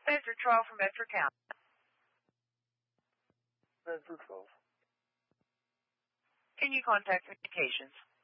Metro 12 from Metro County. Metro 12. Can you contact communications?